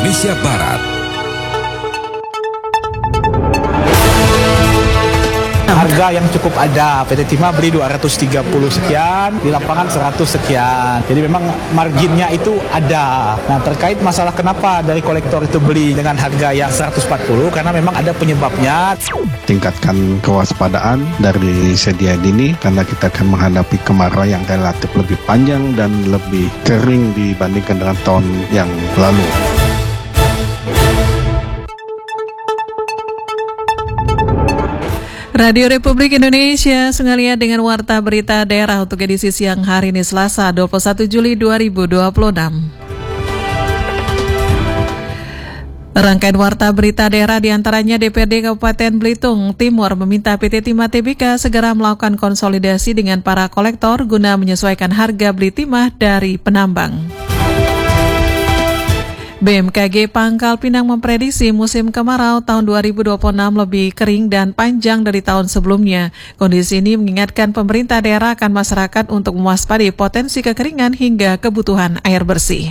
Indonesia Barat. Harga yang cukup ada, PT Timah beli 230 sekian, di lapangan 100 sekian. Jadi memang marginnya itu ada. Nah, terkait masalah kenapa dari kolektor itu beli dengan harga yang 140, karena memang ada penyebabnya. Tingkatkan kewaspadaan dari sedia dini karena kita akan menghadapi kemarau yang relatif lebih panjang dan lebih kering dibandingkan dengan tahun yang lalu. Radio Republik Indonesia sengaja dengan Warta Berita Daerah untuk edisi siang hari ini Selasa 21 Juli 2026. Rangkaian Warta Berita Daerah diantaranya DPRD Kabupaten Belitung Timur meminta PT Timah Tbk segera melakukan konsolidasi dengan para kolektor guna menyesuaikan harga beli timah dari penambang. BMKG Pangkal Pinang memprediksi musim kemarau tahun 2026 lebih kering dan panjang dari tahun sebelumnya. Kondisi ini mengingatkan pemerintah daerah akan masyarakat untuk mewaspadai potensi kekeringan hingga kebutuhan air bersih.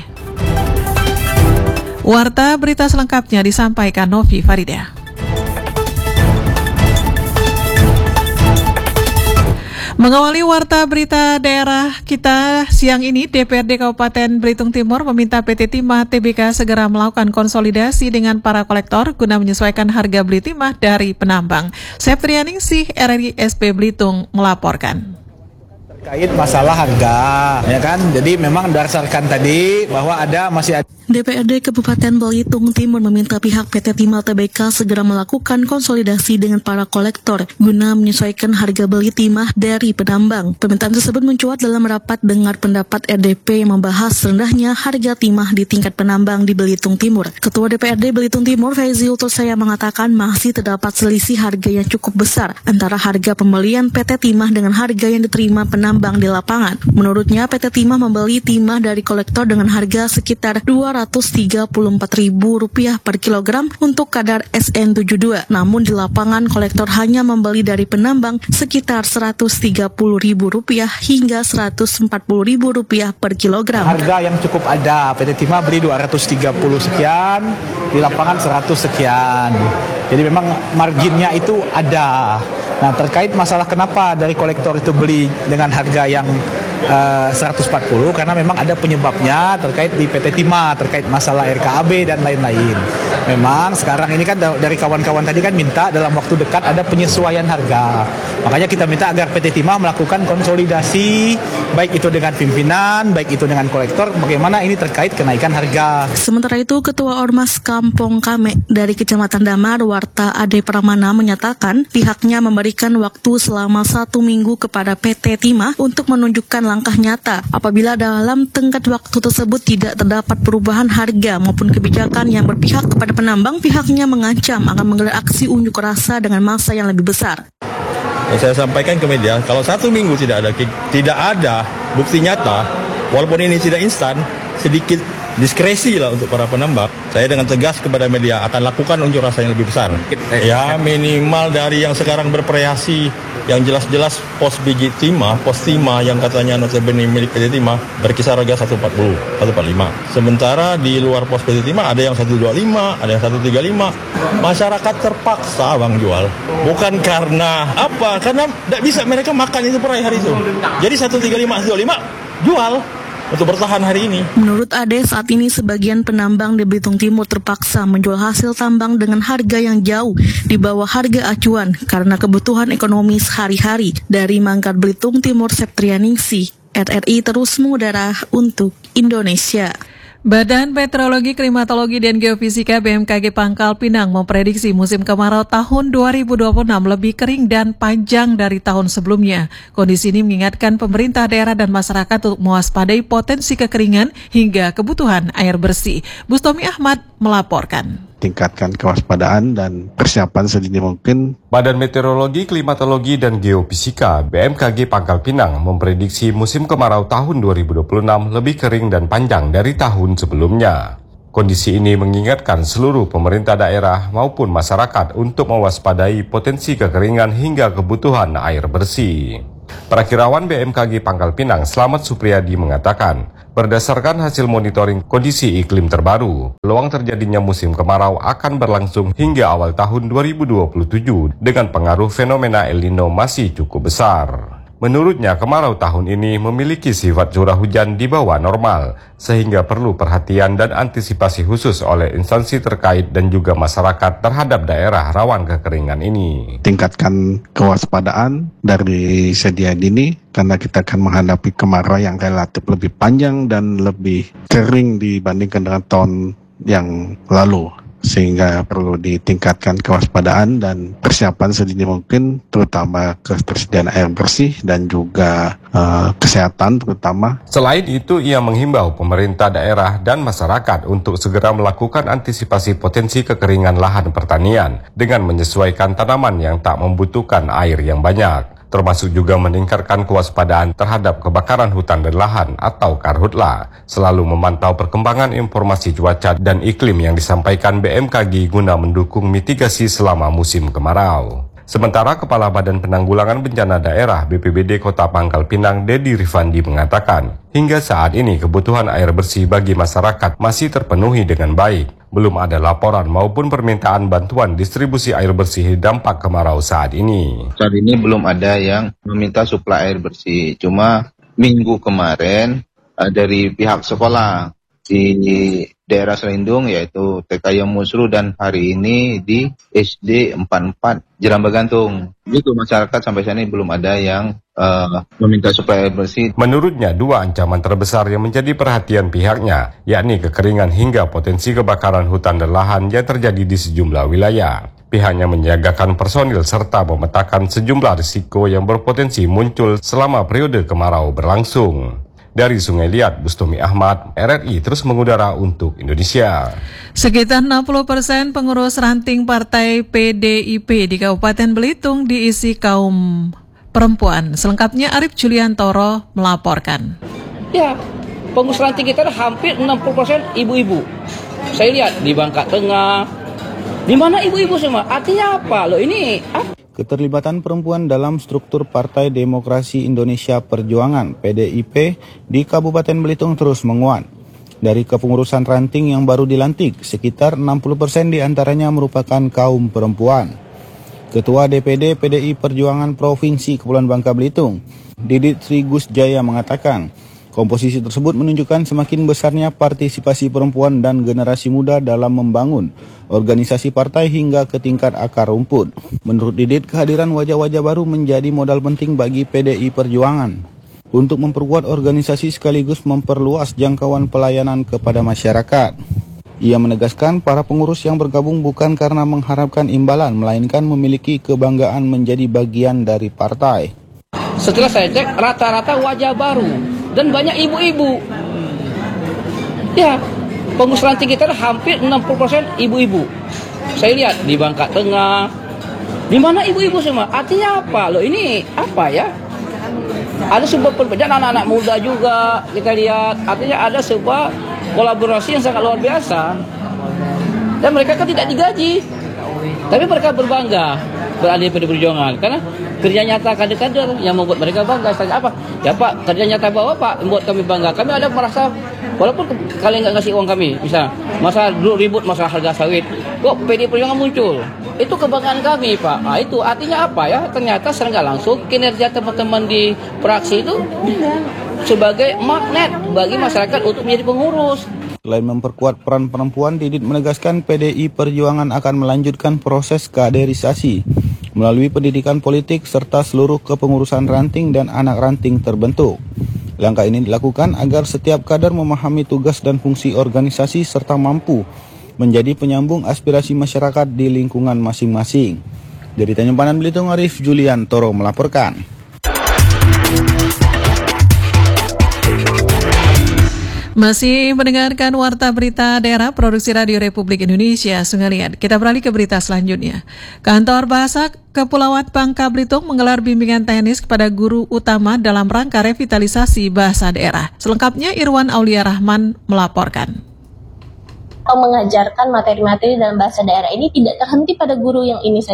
Warta berita selengkapnya disampaikan Novi Farida. Mengawali Warta Berita Daerah kita siang ini, DPRD Kabupaten Belitung Timur meminta PT Timah Tbk segera melakukan konsolidasi dengan para kolektor guna menyesuaikan harga beli timah dari penambang. Septrianingsih RRI SP Belitung melaporkan. Terkait masalah harga, ya kan? Jadi memang berdasarkan tadi bahwa masih ada. DPRD Kabupaten Belitung Timur meminta pihak PT Timah Tbk segera melakukan konsolidasi dengan para kolektor guna menyesuaikan harga beli timah dari penambang. Permintaan tersebut mencuat dalam rapat dengar pendapat RDP yang membahas rendahnya harga timah di tingkat penambang di Belitung Timur. Ketua DPRD Belitung Timur Faizi Ultursaya mengatakan masih terdapat selisih harga yang cukup besar antara harga pembelian PT Timah dengan harga yang diterima penambang di lapangan. Menurutnya PT Timah membeli timah dari kolektor dengan harga sekitar Rp234.000 per kilogram untuk kadar SN72. Namun di lapangan kolektor hanya membeli dari penambang sekitar Rp130.000 hingga Rp140.000 per kilogram. Harga yang cukup ada, PT Timah beli 230 sekian, di lapangan 100 sekian. Jadi memang marginnya itu ada. Nah, terkait masalah kenapa dari kolektor itu beli dengan harga yang 140, karena memang ada penyebabnya terkait di PT Timah, terkait masalah RKAB dan lain-lain. Memang sekarang ini kan dari kawan-kawan tadi kan minta dalam waktu dekat ada penyesuaian harga. Makanya kita minta agar PT Timah melakukan konsolidasi, baik itu dengan pimpinan, baik itu dengan kolektor, bagaimana ini terkait kenaikan harga. Sementara itu, Ketua Ormas Kampung Kame dari Kecamatan Damar, Warta Ade Pramana menyatakan pihaknya memberikan waktu selama 1 minggu kepada PT Timah untuk menunjukkan langkah nyata. Apabila dalam tenggat waktu tersebut tidak terdapat perubahan harga maupun kebijakan yang berpihak kepada penambang, pihaknya mengancam akan menggelar aksi unjuk rasa dengan massa yang lebih besar. Saya sampaikan ke media, kalau 1 minggu tidak ada bukti nyata, walaupun ini tidak instan, sedikit diskresi lah untuk para penambang. Saya dengan tegas kepada media akan lakukan unjuk rasa yang lebih besar. Ya minimal dari yang sekarang bervariasi, yang jelas-jelas pos biji timah, pos timah yang katanya notabene milik PT Timah berkisar harga 140, 145. Sementara di luar pos PT Timah ada yang 125, ada yang 135. Masyarakat terpaksa Bang jual. Bukan karena apa? Karena tidak bisa mereka makan itu per hari itu. Jadi 135, 125 jual untuk bertahan hari ini. Menurut Ade, saat ini sebagian penambang di Belitung Timur terpaksa menjual hasil tambang dengan harga yang jauh di bawah harga acuan karena kebutuhan ekonomi sehari-hari. Dari Manggar Belitung Timur, Septrianingsih, RRI terus mengudara untuk Indonesia. Badan Meteorologi, Klimatologi, dan Geofisika BMKG Pangkal Pinang memprediksi musim kemarau tahun 2026 lebih kering dan panjang dari tahun sebelumnya. Kondisi ini mengingatkan pemerintah daerah dan masyarakat untuk mewaspadai potensi kekeringan hingga kebutuhan air bersih. Bustomi Ahmad melaporkan. Tingkatkan kewaspadaan dan persiapan sedini mungkin. Badan Meteorologi, Klimatologi, dan Geofisika BMKG Pangkal Pinang memprediksi musim kemarau tahun 2026 lebih kering dan panjang dari tahun sebelumnya. Kondisi ini mengingatkan seluruh pemerintah daerah maupun masyarakat untuk mewaspadai potensi kekeringan hingga kebutuhan air bersih. Perakirawan BMKG Pangkal Pinang, Slamet Supriyadi, mengatakan Berdasarkan hasil monitoring kondisi iklim terbaru, peluang terjadinya musim kemarau akan berlangsung hingga awal tahun 2027 dengan pengaruh fenomena El Nino masih cukup besar. Menurutnya, kemarau tahun ini memiliki sifat curah hujan di bawah normal, sehingga perlu perhatian dan antisipasi khusus oleh instansi terkait dan juga masyarakat terhadap daerah rawan kekeringan ini. Tingkatkan kewaspadaan dari sedia dini karena kita akan menghadapi kemarau yang relatif lebih panjang dan lebih kering dibandingkan dengan tahun yang lalu. Sehingga perlu ditingkatkan kewaspadaan dan persiapan sedini mungkin, terutama ketersediaan air bersih dan juga kesehatan terutama. Selain itu, ia menghimbau pemerintah daerah dan masyarakat untuk segera melakukan antisipasi potensi kekeringan lahan pertanian dengan menyesuaikan tanaman yang tak membutuhkan air yang banyak, termasuk juga meningkatkan kewaspadaan terhadap kebakaran hutan dan lahan atau karhutla, selalu memantau perkembangan informasi cuaca dan iklim yang disampaikan BMKG guna mendukung mitigasi selama musim kemarau. Sementara Kepala Badan Penanggulangan Bencana Daerah BPBD Kota Pangkal Pinang, Dedi Rifandi mengatakan, hingga saat ini kebutuhan air bersih bagi masyarakat masih terpenuhi dengan baik. Belum ada laporan maupun permintaan bantuan distribusi air bersih dampak kemarau saat ini. Saat ini belum ada yang meminta suplai air bersih. Cuma minggu kemarin dari pihak sekolah di daerah Selindung yaitu TK Musru dan hari ini di SD 44 Jeram Bagantung. Itu masyarakat sampai saat ini belum ada yang meminta suplai air bersih. Menurutnya, dua ancaman terbesar yang menjadi perhatian pihaknya, yakni kekeringan hingga potensi kebakaran hutan dan lahan yang terjadi di sejumlah wilayah. Pihaknya menyiagakan personil serta memetakan sejumlah risiko yang berpotensi muncul selama periode kemarau berlangsung. Dari Sungai Liat, Bustami Ahmad, RRI terus mengudara untuk Indonesia. Sekitar 60% pengurus ranting Partai PDIP di Kabupaten Belitung diisi kaum perempuan. Selengkapnya Arif Juliantoro melaporkan. Ya, pengurus ranting kita hampir 60% ibu-ibu. Saya lihat di Bangka Tengah, di mana ibu-ibu semua. Artinya apa? Loh ini Keterlibatan perempuan dalam struktur Partai Demokrasi Indonesia Perjuangan (PDIP) di Kabupaten Belitung terus menguat. Dari kepengurusan ranting yang baru dilantik, sekitar 60% diantaranya merupakan kaum perempuan. Ketua DPD PDI Perjuangan Provinsi Kepulauan Bangka Belitung, Didit Sri Gus Jaya mengatakan, komposisi tersebut menunjukkan semakin besarnya partisipasi perempuan dan generasi muda dalam membangun organisasi partai hingga ke tingkat akar rumput. Menurut Didit, kehadiran wajah-wajah baru menjadi modal penting bagi PDI Perjuangan untuk memperkuat organisasi sekaligus memperluas jangkauan pelayanan kepada masyarakat. Ia menegaskan para pengurus yang bergabung bukan karena mengharapkan imbalan, melainkan memiliki kebanggaan menjadi bagian dari partai. setelah saya cek rata-rata wajah baru dan banyak ibu-ibu. Ya, pengurus ranting kita hampir 60% ibu-ibu. Saya lihat di Bangka Tengah, di mana ibu-ibu semua. Artinya apa? Loh ini apa ya? Ada sebuah perbedaan anak-anak muda juga kita lihat. Artinya ada sebuah kolaborasi yang sangat luar biasa. Dan mereka kan tidak digaji, tapi mereka berbangga berada di PDI Perjuangan karena kerja nyata kader-kader yang membuat mereka bangga. Tanya apa? Ya Pak, kerja nyata Bapak Pak membuat kami bangga. Kami ada merasa walaupun kalian nggak ngasih uang kami, bisa masalah dulu ribut masalah harga sawit, kok PDI Perjuangan muncul. Itu kebanggaan kami Pak. Nah, itu artinya apa ya? Ternyata secara nggak langsung kinerja teman-teman di praksi itu sebagai magnet bagi masyarakat untuk menjadi pengurus. Selain memperkuat peran perempuan, Didit menegaskan PDI Perjuangan akan melanjutkan proses kaderisasi melalui pendidikan politik serta seluruh kepengurusan ranting dan anak ranting terbentuk. Langkah ini dilakukan agar setiap kader memahami tugas dan fungsi organisasi serta mampu menjadi penyambung aspirasi masyarakat di lingkungan masing-masing. Dari Tanjung Pandan Belitung, Arif Juliantoro melaporkan. Masih mendengarkan Warta Berita Daerah Produksi Radio Republik Indonesia, Sungai Liat. Kita beralih ke berita selanjutnya. Kantor Bahasa Kepulauan Bangka Belitung menggelar bimbingan teknis kepada guru utama dalam rangka revitalisasi bahasa daerah. Selengkapnya Irwan Aulia Rahman melaporkan. Mengajarkan materi-materi dalam bahasa daerah ini tidak terhenti pada guru yang ini saja.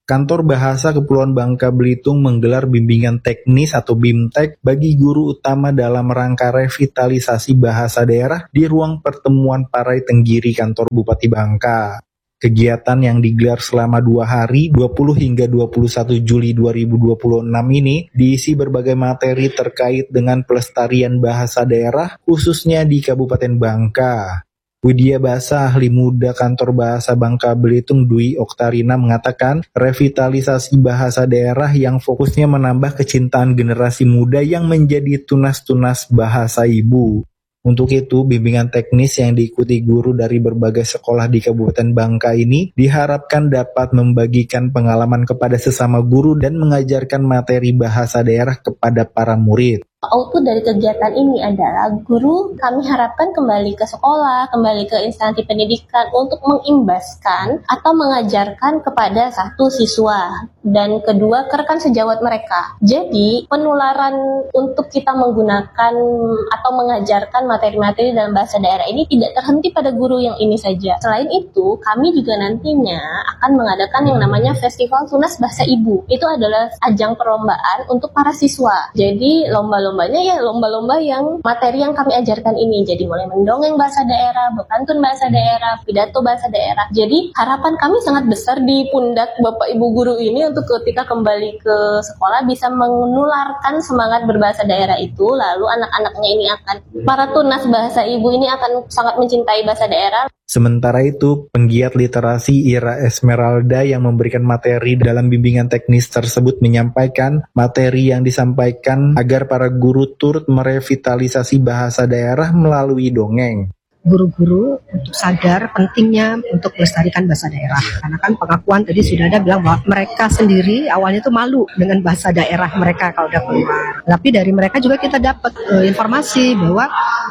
Kantor Bahasa Kepulauan Bangka Belitung menggelar bimbingan teknis atau BIMTEK bagi guru utama dalam rangka revitalisasi bahasa daerah di ruang pertemuan Parai Tenggiri kantor Bupati Bangka. Kegiatan yang digelar selama 2 hari, 20 hingga 21 Juli 2026 ini diisi berbagai materi terkait dengan pelestarian bahasa daerah khususnya di Kabupaten Bangka. Widya Basa, ahli muda kantor Bahasa Bangka Belitung Dwi Oktarina mengatakan revitalisasi bahasa daerah yang fokusnya menambah kecintaan generasi muda yang menjadi tunas-tunas bahasa ibu. Untuk itu, bimbingan teknis yang diikuti guru dari berbagai sekolah di Kabupaten Bangka ini diharapkan dapat membagikan pengalaman kepada sesama guru dan mengajarkan materi bahasa daerah kepada para murid. Output dari kegiatan ini adalah guru kami harapkan kembali ke sekolah, kembali ke instansi pendidikan untuk mengimbaskan atau mengajarkan kepada satu siswa dan kedua ke rekan sejawat mereka. Jadi penularan untuk kita menggunakan atau mengajarkan materi-materi dalam bahasa daerah ini tidak terhenti pada guru yang ini saja. Selain itu, kami juga nantinya akan mengadakan yang namanya Festival Tunas Bahasa Ibu. Itu adalah ajang perlombaan untuk para siswa. Jadi lomba-lombanya ya lomba-lomba yang materi yang kami ajarkan ini. Jadi mulai mendongeng bahasa daerah, berpantun bahasa daerah, pidato bahasa daerah. Jadi harapan kami sangat besar di pundak Bapak Ibu guru ini untuk ketika kembali ke sekolah bisa menularkan semangat berbahasa daerah itu. Lalu anak-anaknya ini akan, para tunas bahasa ibu ini akan sangat mencintai bahasa daerah. Sementara itu, penggiat literasi Ira Esmeralda yang memberikan materi dalam bimbingan teknis tersebut menyampaikan materi yang disampaikan agar para guru turut merevitalisasi bahasa daerah melalui dongeng. Guru-guru untuk sadar pentingnya untuk melestarikan bahasa daerah. Karena kan pengakuan tadi sudah ada bilang bahwa mereka sendiri awalnya itu malu dengan bahasa daerah mereka kalau udah keluar. Tapi dari mereka juga kita dapat informasi bahwa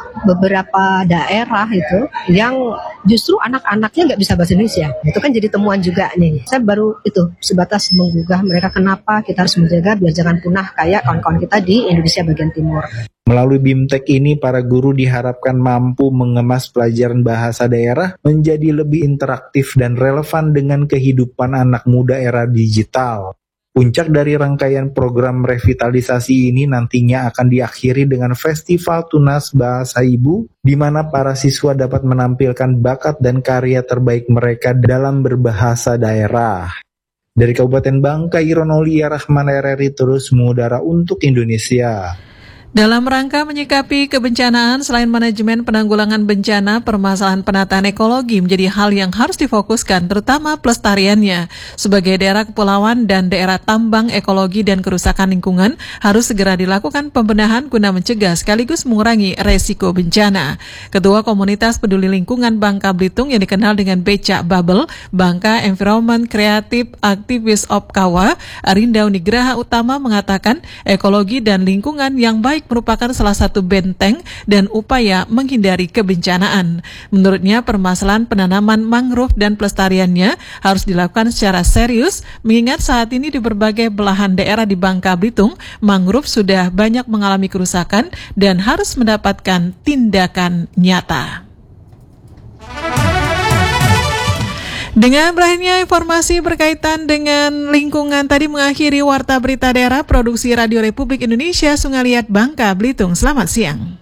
beberapa daerah itu yang justru anak-anaknya nggak bisa bahasa Indonesia. Itu kan jadi temuan juga nih. Saya baru itu sebatas menggugah mereka kenapa kita harus menjaga biar jangan punah kayak kawan-kawan kita di Indonesia bagian timur. Melalui BIMTEK ini, para guru diharapkan mampu mengemas pelajaran bahasa daerah menjadi lebih interaktif dan relevan dengan kehidupan anak muda era digital. Puncak dari rangkaian program revitalisasi ini nantinya akan diakhiri dengan Festival Tunas Bahasa Ibu, di mana para siswa dapat menampilkan bakat dan karya terbaik mereka dalam berbahasa daerah. Dari Kabupaten Bangka, Ironoli Rahman RRI terus mengudara untuk Indonesia. Dalam rangka menyikapi kebencanaan, selain manajemen penanggulangan bencana, permasalahan penataan ekologi menjadi hal yang harus difokuskan, terutama pelestariannya. Sebagai daerah kepulauan dan daerah tambang, ekologi dan kerusakan lingkungan harus segera dilakukan pembenahan guna mencegah sekaligus mengurangi resiko bencana. Ketua Komunitas Peduli Lingkungan Bangka Belitung yang dikenal dengan Becak Bubble, Bangka Environment Creative Activist Opkawa, Arinda Unigraha Utama mengatakan ekologi dan lingkungan yang baik merupakan salah satu benteng dan upaya menghindari kebencanaan. Menurutnya, permasalahan penanaman mangrove dan pelestariannya harus dilakukan secara serius, mengingat saat ini di berbagai belahan daerah di Bangka Belitung, mangrove sudah banyak mengalami kerusakan dan harus mendapatkan tindakan nyata. Dengan berakhirnya informasi berkaitan dengan lingkungan tadi mengakhiri Warta Berita Daerah Produksi Radio Republik Indonesia Sungaliat Bangka Belitung. Selamat siang.